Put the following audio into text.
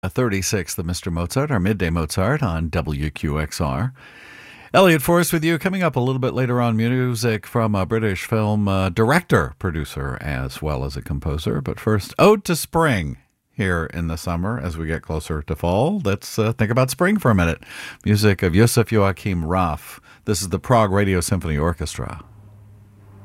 36th of Mr. Mozart, our Midday Mozart on WQXR. Elliot Forrest with you. Coming up a little bit later on, music from a British film director, producer, as well as a composer. But first, Ode to Spring here in the summer as we get closer to fall. Let's think about spring for a minute. Music of Yosef Joachim Raff. This is the Prague Radio Symphony Orchestra.